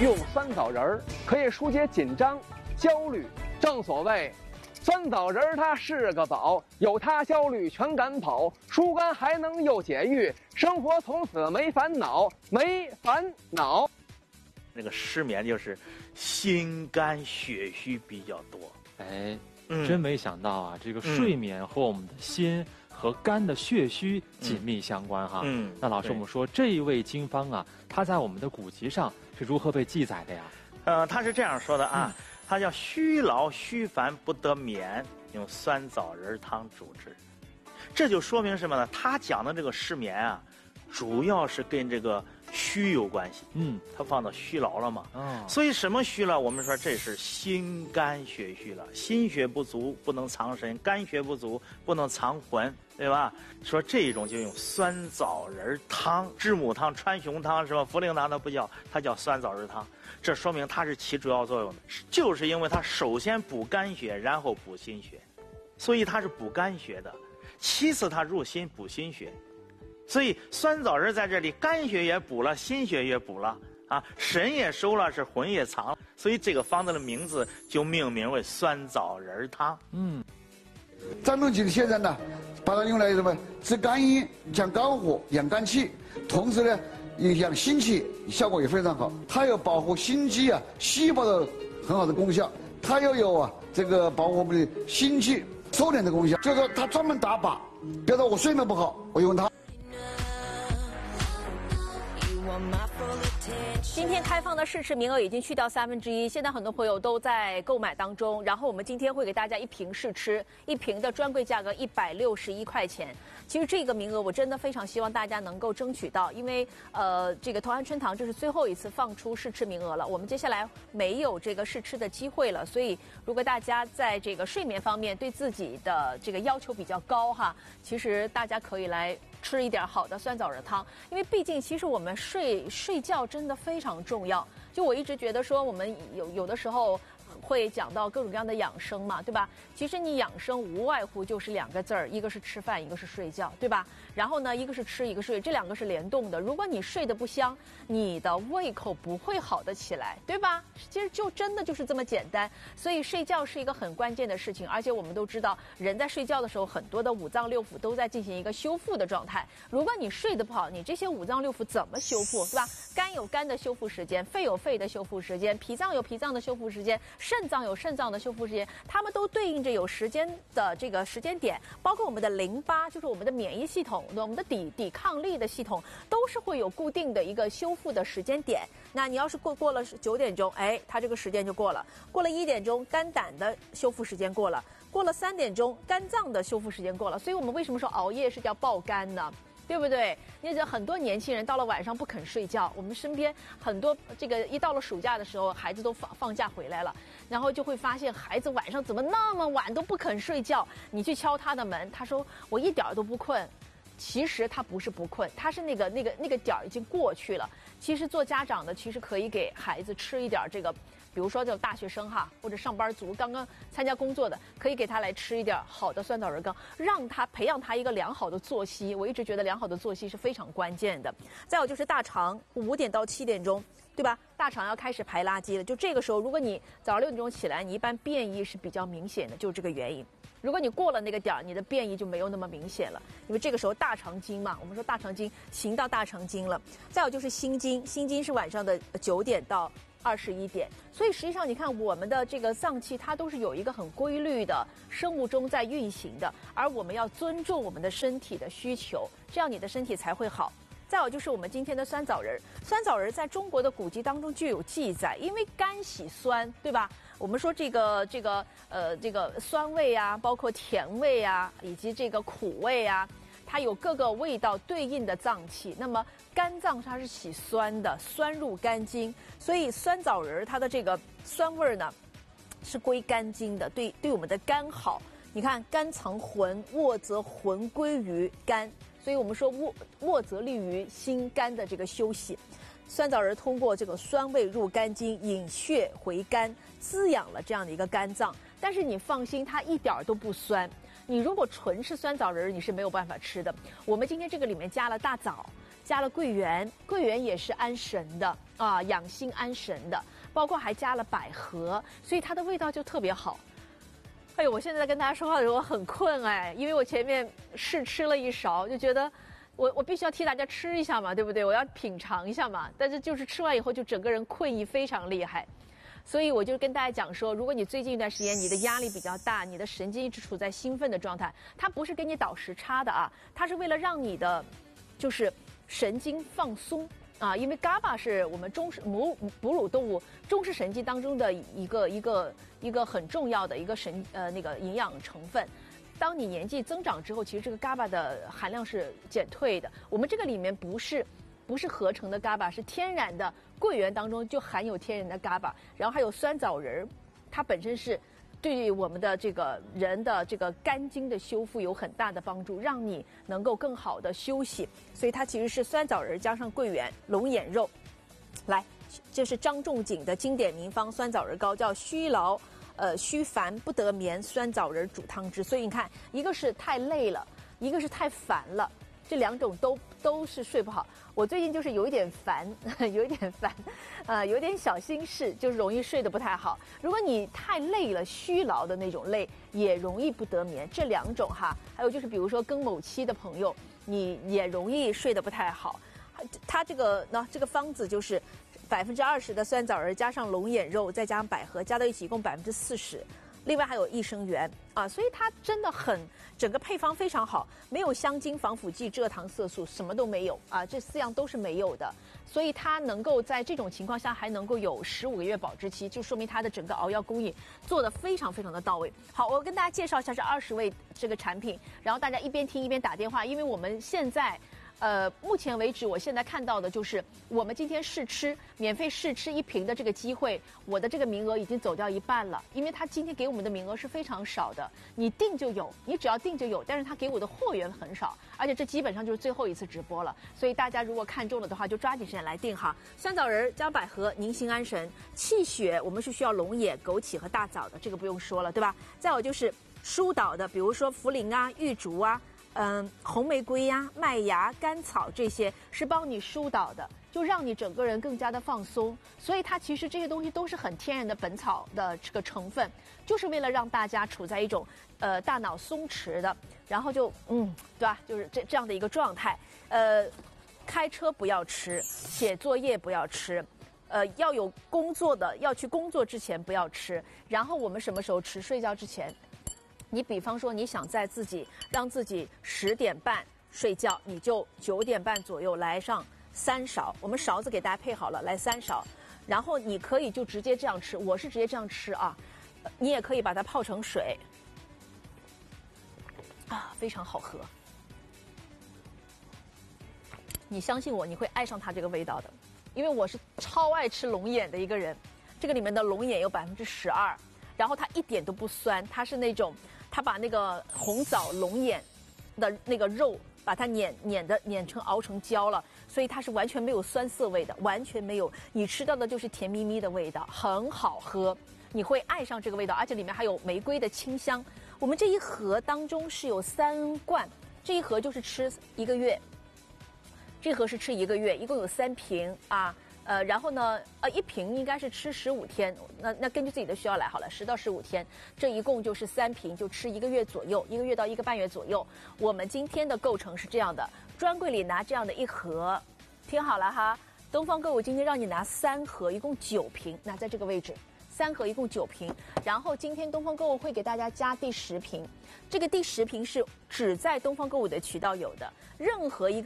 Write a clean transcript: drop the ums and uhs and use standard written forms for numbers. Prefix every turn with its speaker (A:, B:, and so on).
A: 用酸枣仁儿可以疏解紧张、焦虑。正所谓，酸枣仁儿它是个宝，有它焦虑全赶跑，疏肝还能又解郁，生活从此没烦恼，没烦恼。
B: 那个失眠就是心肝血虚比较多。
C: 哎，真没想到啊，这个睡眠和我们的心和肝的血虚紧密相关哈。那老师，我们说这一味经方啊，它在我们的古籍上是如何被记载的呀？
B: 他是这样说的啊，他叫虚劳虚烦不得眠，用酸枣仁汤主治。这就说明什么呢？他讲的这个失眠啊，主要是跟这个虚有关系。他放到虚劳了嘛。所以什么虚了？我们说这是心肝血虚了，心血不足不能藏神，肝血不足不能藏魂，对吧？说这种就用酸枣仁汤、知母汤、川芎汤、什么茯苓汤它不叫，它叫酸枣仁汤。这说明它是起主要作用的，就是因为它首先补肝血，然后补心血，所以它是补肝血的。其次它入心补心血，所以酸枣仁在这里肝血也补了，心血也补了啊，神也收了，是魂也藏了，所以这个方子的名字就命名为酸枣仁汤。
D: 张仲景先生呢，把它用来什么治肝阴、降肝火、养肝气，同时呢影响心气，效果也非常好。它有保护心肌啊细胞的很好的功效，它又有啊这个保护我们的心气收敛的功效。就是说它专门打靶，比如说我睡眠不好，我用它。
E: 今天开放的试吃名额已经去掉1/3，现在很多朋友都在购买当中。然后我们今天会给大家一瓶试吃，一瓶的专柜价格161块钱。其实这个名额我真的非常希望大家能够争取到，因为这个同安春堂这是最后一次放出试吃名额了，我们接下来没有这个试吃的机会了。所以如果大家在这个睡眠方面对自己的这个要求比较高哈，其实大家可以来吃一点好的酸枣仁汤，因为毕竟其实我们睡觉真的非常重要。就我一直觉得说，我们有的时候会讲到各种各样的养生嘛，对吧？其实你养生无外乎就是2个字儿，一个是吃饭，一个是睡觉，对吧？然后呢，一个是吃，一个睡，这2个是联动的。如果你睡得不香，你的胃口不会好得起来，对吧？其实就真的就是这么简单。所以睡觉是一个很关键的事情，而且我们都知道，人在睡觉的时候，很多的五脏六腑都在进行一个修复的状态。如果你睡得不好，你这些五脏六腑怎么修复，对吧？肝有肝的修复时间，肺有肺的修复时间，脾脏有脾脏的修复时间，肾脏有肾脏的修复时间，它们都对应着有时间的这个时间点，包括我们的淋巴，就是我们的免疫系统，我们的抵抗力的系统，都是会有固定的一个修复的时间点。那你要是过了9点钟，哎，它这个时间就过了；过了1点钟，肝胆的修复时间过了；过了3点钟，肝脏的修复时间过了。所以我们为什么说熬夜是叫爆肝呢？对不对？你想很多年轻人到了晚上不肯睡觉，我们身边很多这个一到了暑假的时候，孩子都放假回来了，然后就会发现孩子晚上怎么那么晚都不肯睡觉。你去敲他的门，他说我一点都不困。其实他不是不困，他是那个点儿已经过去了。其实做家长的其实可以给孩子吃一点这个，比如说这种大学生哈，或者上班族刚刚参加工作的，可以给他来吃一点好的酸枣仁羹，让他培养他一个良好的作息。我一直觉得良好的作息是非常关键的。再有就是大肠5点到7点钟，对吧？大肠要开始排垃圾了，就这个时候，如果你早上6点钟起来，你一般便意是比较明显的，就是这个原因。如果你过了那个点儿，你的便意就没有那么明显了，因为这个时候大肠经嘛，我们说大肠经行到大肠经了。再有就是心经，心经是晚上的9点到21点，所以实际上你看我们的这个脏器，它都是有一个很规律的生物钟在运行的，而我们要尊重我们的身体的需求，这样你的身体才会好。再有就是我们今天的酸枣仁，酸枣仁在中国的古籍当中就有记载，因为肝喜酸，对吧？我们说这个酸味啊，包括甜味啊，以及这个苦味啊，它有各个味道对应的脏器。那么肝脏它是喜酸的，酸入肝经，所以酸枣仁它的这个酸味呢，是归肝经的，对我们的肝好。你看，肝藏魂，卧则魂归于肝。所以我们说卧则利于心肝的这个休息。酸枣仁通过这个酸味入肝经，引血回肝，滋养了这样的一个肝脏。但是你放心，它一点都不酸。你如果纯是酸枣仁，你是没有办法吃的。我们今天这个里面加了大枣， 加了桂圆，桂圆也是安神的啊，养心安神的，包括还加了百合，所以它的味道就特别好。哎呦，我现在在跟大家说话的时候我很困哎，因为我前面试吃了一勺，就觉得我必须要替大家吃一下嘛，对不对？我要品尝一下嘛，但是就是吃完以后就整个人困意非常厉害。所以我就跟大家讲说，如果你最近一段时间你的压力比较大，你的神经一直处在兴奋的状态，它不是给你倒时差的啊，它是为了让你的就是神经放松啊，因为 GABA 是我们哺乳动物中视神经当中的一个很重要的一个那个营养成分。当你年纪增长之后，其实这个 GABA 的含量是减退的。我们这个里面不是合成的 GABA， 是天然的，桂圆当中就含有天然的 GABA， 然后还有酸枣仁，它本身是对于我们的这个人的这个肝经的修复有很大的帮助，让你能够更好的休息。所以它其实是酸枣仁加上桂圆、龙眼肉。来，这是张仲景的经典名方酸枣仁糕，叫虚劳虚烦不得眠酸枣仁煮汤汁。所以你看，一个是太累了，一个是太烦了。这两种都是睡不好。我最近就是有一点烦，有点小心事，就是容易睡得不太好。如果你太累了，虚劳的那种累，也容易不得眠。这两种哈，还有就是比如说更某期的朋友，你也容易睡得不太好。它这个方子就是20%的酸枣仁加上龙眼肉，再加上百合，加到一起一共40%。另外还有益生元啊，所以它真的整个配方非常好，没有香精、防腐剂、蔗糖、色素，什么都没有啊，这4样都是没有的，所以它能够在这种情况下还能够有15个月保质期，就说明它的整个熬药工艺做得非常非常的到位。好，我跟大家介绍一下这20味这个产品，然后大家一边听一边打电话，因为我们现在。目前为止，我现在看到的就是我们今天免费试吃1瓶的这个机会，我的这个名额已经走掉一半了，因为他今天给我们的名额是非常少的，你订就有，你只要订就有，但是他给我的货源很少，而且这基本上就是最后一次直播了，所以大家如果看中了的话，就抓紧时间来订哈。酸枣仁加百合，宁心安神，气血我们是需要龙眼、枸杞和大枣的，这个不用说了，对吧？再有就是疏导的，比如说茯苓啊、玉竹啊。红玫瑰呀、麦芽、甘草这些是帮你疏导的，就让你整个人更加的放松。所以它其实这些东西都是很天然的本草的这个成分，就是为了让大家处在一种大脑松弛的，然后就对吧？就是这样的一个状态。开车不要吃，写作业不要吃。要有工作的，要去工作之前不要吃。然后我们什么时候吃？睡觉之前。你比方说你想让自己10点半睡觉，你就9点半左右来上3勺，我们勺子给大家配好了，来3勺，然后你可以就直接这样吃，我是直接这样吃啊，你也可以把它泡成水，啊，非常好喝。你相信我，你会爱上它这个味道的，因为我是超爱吃龙眼的一个人，这个里面的龙眼有12%，然后它一点都不酸，它是那种。他把那个红枣龙眼的那个肉，把它碾成熬成胶了，所以它是完全没有酸涩味的，完全没有，你吃到的就是甜咪咪的味道，很好喝，你会爱上这个味道，而且里面还有玫瑰的清香。我们这一盒当中是有3罐，这一盒就是吃1个月，这盒是吃1个月，一共有3瓶啊。然后呢，1瓶应该是吃15天，那根据自己的需要来好了，10到15天，这一共就是3瓶，就吃1个月左右，1个月到1个半月左右。我们今天的构成是这样的，专柜里拿这样的1盒，听好了哈，东方购物今天让你拿3盒，一共9瓶，那在这个位置。3盒一共9瓶，然后今天东方购物会给大家加第10瓶，这个第10瓶是只在东方购物的渠道有的，任何一个。